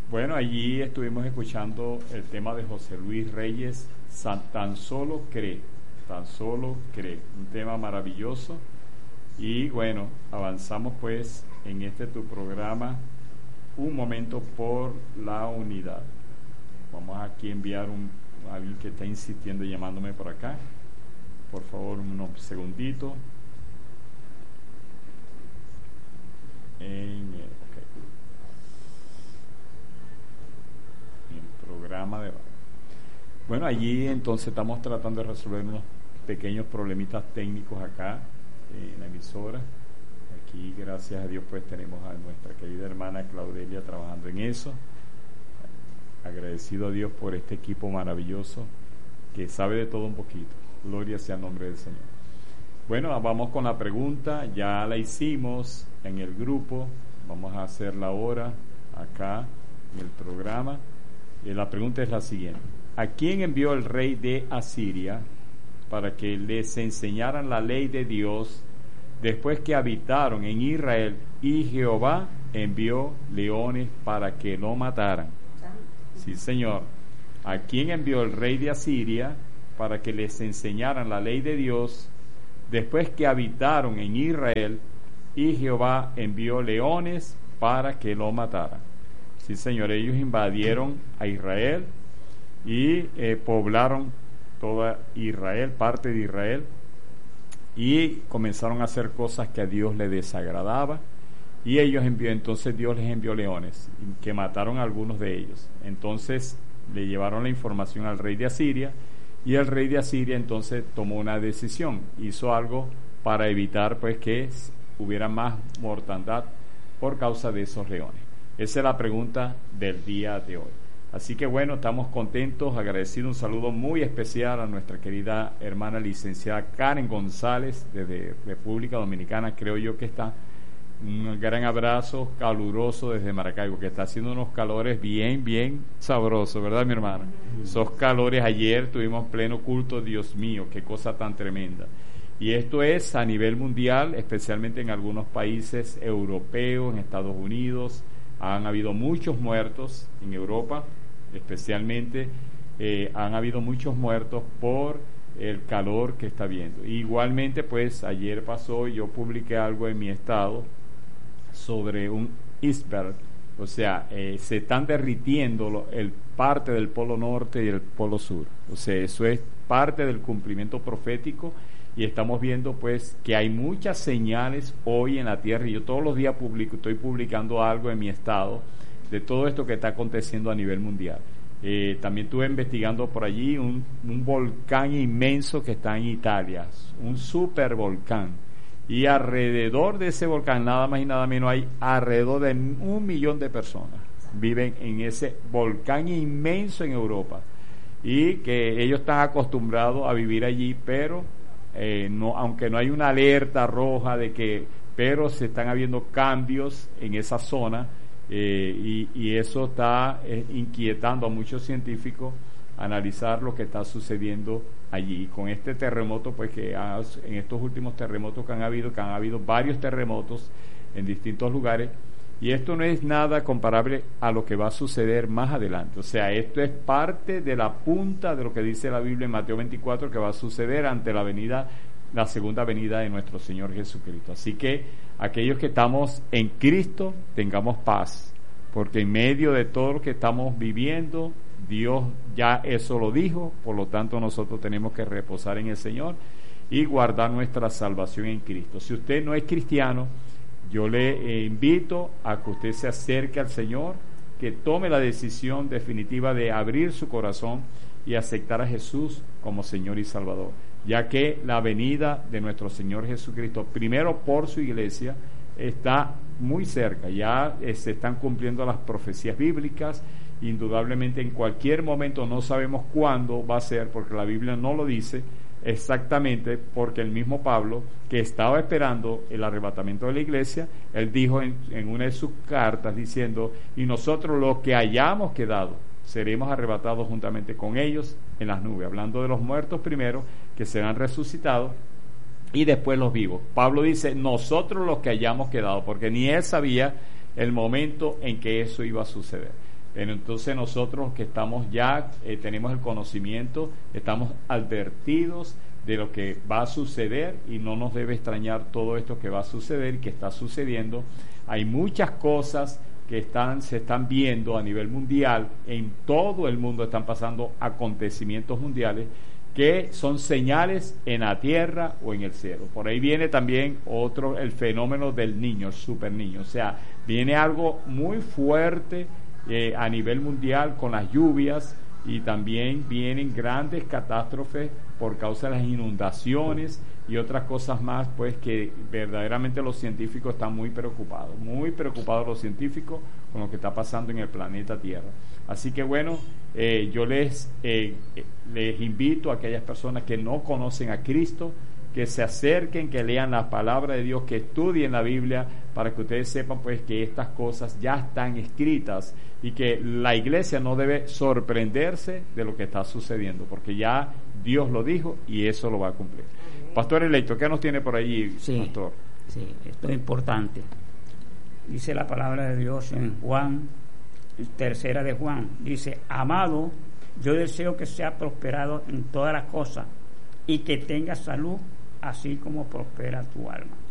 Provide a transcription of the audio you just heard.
Bueno, allí estuvimos escuchando el tema de José Luis Reyes, Tan solo cree, tan solo cree, un tema maravilloso. Y bueno, avanzamos pues en este tu programa, Un Momento por la Unidad. Vamos aquí a enviar a alguien que está insistiendo llamándome por acá. Por favor, unos segunditos. En el programa de... Bueno, allí entonces estamos tratando de resolver unos pequeños problemitas técnicos acá en la emisora. Aquí, gracias a Dios, pues tenemos a nuestra querida hermana Claudelia trabajando en eso. Agradecido a Dios por este equipo maravilloso que sabe de todo un poquito. Gloria sea el nombre del Señor. Bueno, vamos con la pregunta. Ya la hicimos en el grupo. Vamos a hacerla ahora acá en el programa. La pregunta es la siguiente: ¿a quién envió el rey de Asiria para que les enseñaran la ley de Dios después que habitaron en Israel, y Jehová envió leones para que lo mataran? Sí, Señor. ¿A quién envió el rey de Asiria para que les enseñaran la ley de Dios después que habitaron en Israel, y Jehová envió leones para que lo mataran? Sí, Señor. Ellos invadieron a Israel y poblaron toda Israel, parte de Israel, y comenzaron a hacer cosas que a Dios le desagradaba, y entonces Dios les envió leones que mataron a algunos de ellos. Entonces le llevaron la información al rey de Asiria, y el rey de Asiria entonces tomó una decisión, hizo algo para evitar pues que hubiera más mortandad por causa de esos leones. Esa es la pregunta del día de hoy. Así que bueno, estamos contentos, agradecidos. Un saludo muy especial a nuestra querida hermana licenciada Karen González desde República Dominicana. Creo yo que está. Un gran abrazo caluroso desde Maracaibo, que está haciendo unos calores bien sabrosos, ¿verdad, mi hermana? Esos calores, ayer tuvimos pleno culto. Dios mío, qué cosa tan tremenda. Y esto es a nivel mundial, especialmente en algunos países europeos, en Estados Unidos. Han habido muchos muertos en Europa, especialmente han habido muchos muertos por el calor que está habiendo. Igualmente, pues ayer pasó, yo publiqué algo en mi estado sobre un iceberg, o sea, se están derritiendo el parte del polo norte y el polo sur. O sea, eso es parte del cumplimiento profético, y estamos viendo pues que hay muchas señales hoy en la tierra, y yo todos los días estoy publicando algo en mi estado de todo esto que está aconteciendo a nivel mundial. También estuve investigando por allí un volcán inmenso que está en Italia, un super volcán, y alrededor de ese volcán, nada más y nada menos, hay alrededor de 1 millón de personas viven en ese volcán inmenso en Europa, y que ellos están acostumbrados a vivir allí, pero no, aunque no hay una alerta roja pero se están habiendo cambios en esa zona, y eso está inquietando a muchos científicos analizar lo que está sucediendo allí. Con este terremoto, pues en estos últimos terremotos que han habido varios terremotos en distintos lugares, y esto no es nada comparable a lo que va a suceder más adelante. O sea, esto es parte de la punta de lo que dice la Biblia en Mateo 24, que va a suceder ante la segunda venida de nuestro Señor Jesucristo. Así que aquellos que estamos en Cristo, tengamos paz, porque en medio de todo lo que estamos viviendo, Dios ya eso lo dijo. Por lo tanto, nosotros tenemos que reposar en el Señor y guardar nuestra salvación en Cristo. Si usted no es cristiano, yo le invito a que usted se acerque al Señor, que tome la decisión definitiva de abrir su corazón y aceptar a Jesús como Señor y Salvador, ya que la venida de nuestro Señor Jesucristo, primero por su iglesia, está muy cerca. Ya se están cumpliendo las profecías bíblicas. Indudablemente en cualquier momento, no sabemos cuándo va a ser, porque la Biblia no lo dice exactamente, porque el mismo Pablo, que estaba esperando el arrebatamiento de la iglesia, él dijo en una de sus cartas diciendo: y nosotros los que hayamos quedado seremos arrebatados juntamente con ellos en las nubes, hablando de los muertos primero, que serán resucitados, y después los vivos. Pablo dice nosotros los que hayamos quedado, porque ni él sabía el momento en que eso iba a suceder. Entonces nosotros que estamos ya, tenemos el conocimiento, estamos advertidos de lo que va a suceder y no nos debe extrañar todo esto que va a suceder y que está sucediendo. Hay muchas cosas que se están viendo a nivel mundial, en todo el mundo están pasando acontecimientos mundiales que son señales en la tierra o en el cielo. Por ahí viene también el fenómeno del niño, el super niño, o sea, viene algo muy fuerte a nivel mundial con las lluvias, y también vienen grandes catástrofes por causa de las inundaciones y otras cosas más, pues que verdaderamente los científicos están muy preocupados los científicos con lo que está pasando en el planeta Tierra. Así que bueno, yo les invito a aquellas personas que no conocen a Cristo, que se acerquen, que lean la palabra de Dios, que estudien la Biblia, para que ustedes sepan pues que estas cosas ya están escritas y que la iglesia no debe sorprenderse de lo que está sucediendo, porque ya Dios lo dijo y eso lo va a cumplir. Pastor electo, ¿qué nos tiene por allí, sí, pastor? Sí, esto es importante. Dice la palabra de Dios en Juan, tercera de Juan, dice: amado, yo deseo que sea prosperado en todas las cosas y que tenga salud, así como prospera tu alma.